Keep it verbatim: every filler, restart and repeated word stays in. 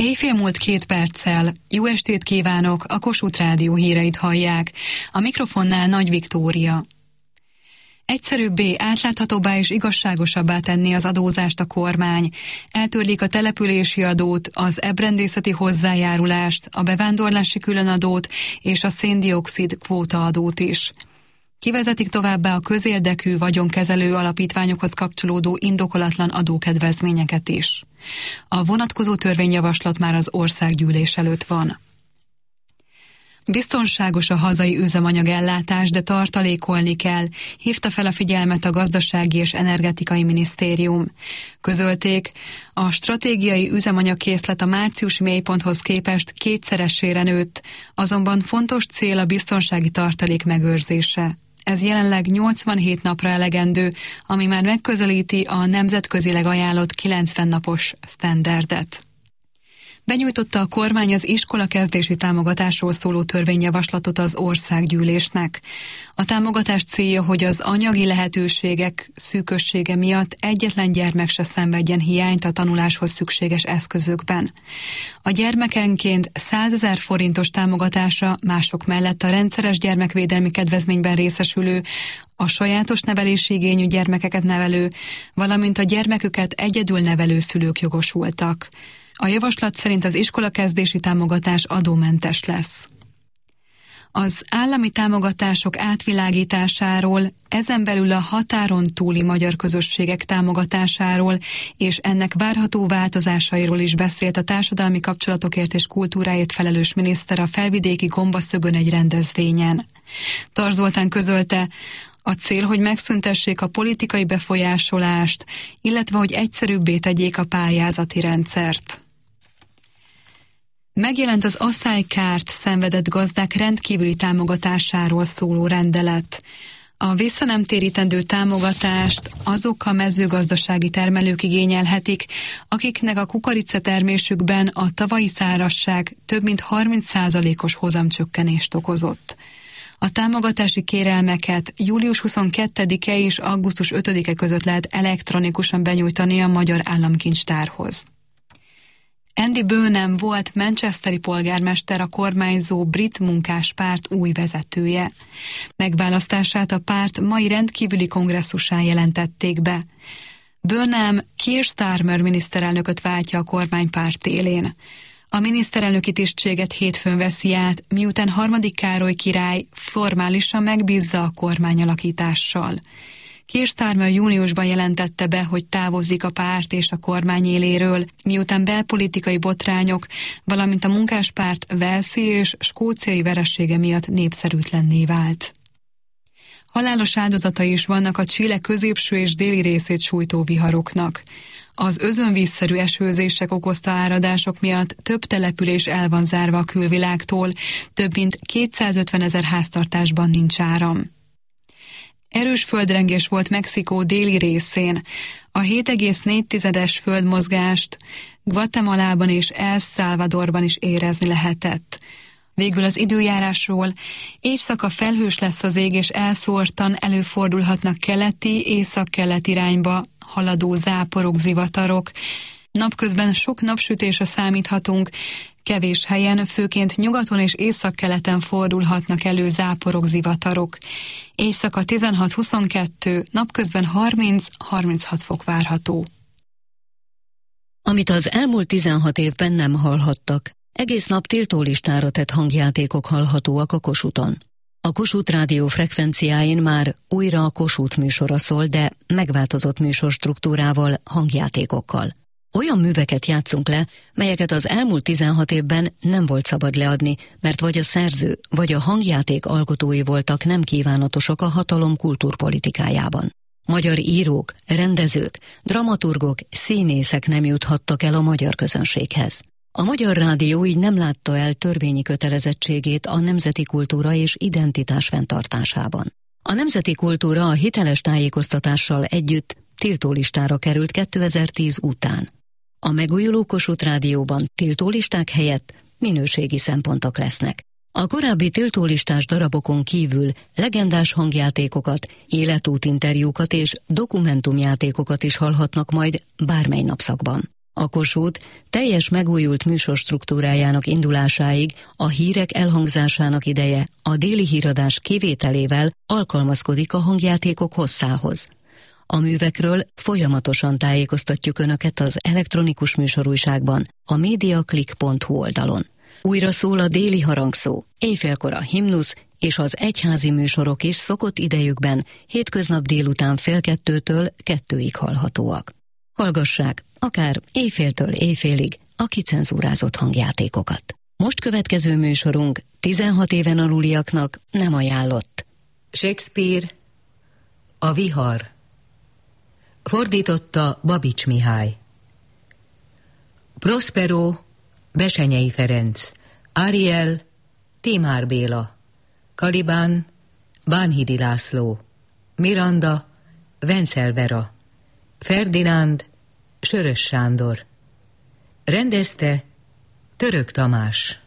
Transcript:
Éjfél múlt két perccel. Jó estét kívánok, a Kossuth Rádió híreit hallják. A mikrofonnál Nagy Viktória. Egyszerűbbé, átláthatóbbá és igazságosabbá tenni az adózást a kormány. Eltörlik a települési adót, az ebrendészeti hozzájárulást, a bevándorlási különadót és a széndioxid kvótaadót is. Kivezetik továbbá a közérdekű vagyonkezelő alapítványokhoz kapcsolódó indokolatlan adókedvezményeket is. A vonatkozó törvényjavaslat már az országgyűlés előtt van. Biztonságos a hazai üzemanyagellátás, de tartalékolni kell, hívta fel a figyelmet a Gazdasági és Energetikai Minisztérium. Közölték, a stratégiai üzemanyagkészlet a márciusi mélyponthoz képest kétszeresére nőtt, azonban fontos cél a biztonsági tartalék megőrzése. Ez jelenleg nyolcvanhét napra elegendő, ami már megközelíti a nemzetközileg ajánlott kilencven napos sztenderdet. Benyújtotta a kormány az iskolakezdési támogatásról szóló törvényjavaslatot az országgyűlésnek. A támogatás célja, hogy az anyagi lehetőségek szűkössége miatt egyetlen gyermek se szenvedjen hiányt a tanuláshoz szükséges eszközökben. A gyermekenként százezer forintos támogatása mások mellett a rendszeres gyermekvédelmi kedvezményben részesülő, a sajátos nevelési igényű gyermekeket nevelő, valamint a gyermeküket egyedül nevelő szülők jogosultak. A javaslat szerint az iskolakezdési támogatás adómentes lesz. Az állami támogatások átvilágításáról, ezen belül a határon túli magyar közösségek támogatásáról és ennek várható változásairól is beszélt a társadalmi kapcsolatokért és kultúráért felelős miniszter a felvidéki Gombaszögön egy rendezvényen. Tarz Zoltán közölte, a cél, hogy megszüntessék a politikai befolyásolást, illetve hogy egyszerűbbé tegyék a pályázati rendszert. Megjelent az aszálykárt szenvedett gazdák rendkívüli támogatásáról szóló rendelet. A visszanemtérítendő támogatást azok a mezőgazdasági termelők igényelhetik, akiknek a kukoricatermésükben a tavalyi szárazság több mint harminc százalékos hozamcsökkenést okozott. A támogatási kérelmeket július huszonkettedike és augusztus ötödike között lehet elektronikusan benyújtani a Magyar Államkincstárhoz. Andy Burnham volt manchesteri polgármester, a kormányzó brit munkáspárt új vezetője. Megválasztását a párt mai rendkívüli kongresszusán jelentették be. Burnham Keir Starmer miniszterelnököt váltja a kormánypárt élén. A miniszterelnöki tisztséget hétfőn veszi át, miután harmadik Károly király formálisan megbízza a kormányalakítással. Keir Starmer júniusban jelentette be, hogy távozik a párt és a kormány éléről, miután belpolitikai botrányok, valamint a munkáspárt walesi és skóciai veresége miatt népszerűtlenné vált. Halálos áldozatai is vannak a Chile középső és déli részét sújtó viharoknak. Az özönvízszerű esőzések okozta áradások miatt több település el van zárva a külvilágtól, több mint kétszázötvenezer háztartásban nincs áram. Erős földrengés volt Mexikó déli részén. A hét egész négy földmozgást Guatemalában és El Salvadorban is érezni lehetett. Végül az időjárásról: éjszaka felhős lesz az ég, és elszórtan előfordulhatnak keleti, észak-kelet irányba haladó záporok, zivatarok. Napközben sok napsütésre számíthatunk, kevés helyen, főként nyugaton és északkeleten fordulhatnak elő záporok, zivatarok. Éjszaka tizenhat-huszonkettő, napközben harminc-harminchat fok várható. Amit az elmúlt tizenhat évben nem hallhattak, egész nap tiltólistára tett hangjátékok hallhatóak a Kossuthon. A Kossuth Rádió frekvenciáin már újra a Kossuth műsora szól, de megváltozott műsorstruktúrával, hangjátékokkal. Olyan műveket játszunk le, melyeket az elmúlt tizenhat évben nem volt szabad leadni, mert vagy a szerző, vagy a hangjáték alkotói voltak nem kívánatosak a hatalom kultúrpolitikájában. Magyar írók, rendezők, dramaturgok, színészek nem juthattak el a magyar közönséghez. A Magyar Rádió így nem látta el törvényi kötelezettségét a nemzeti kultúra és identitás fenntartásában. A nemzeti kultúra a hiteles tájékoztatással együtt tiltólistára került kétezer-tíz után. A megújuló Kossuth Rádióban tiltólisták helyett minőségi szempontok lesznek. A korábbi tiltólistás darabokon kívül legendás hangjátékokat, életútinterjúkat és dokumentumjátékokat is hallhatnak majd bármely napszakban. A Kossuth teljes megújult műsorstruktúrájának indulásáig a hírek elhangzásának ideje a déli híradás kivételével alkalmazkodik a hangjátékok hosszához. A művekről folyamatosan tájékoztatjuk Önöket az elektronikus műsorújságban, a mediaclick pont hu oldalon. Újra szól a déli harangszó, éjfélkor a himnusz és az egyházi műsorok is szokott idejükben hétköznap délután fél kettőtől kettőig hallhatóak. Hallgassák akár éjféltől éjfélig a kicenzúrázott hangjátékokat. Most következő műsorunk tizenhat éven aluliaknak nem ajánlott. Shakespeare, a vihar. Fordította Babics Mihály. Prospero, Besenyei Ferenc. Ariel, Tímár Béla. Kalibán, Bánhidi László. Miranda, Vencel Vera. Ferdinánd, Sörös Sándor. Rendezte Török Tamás.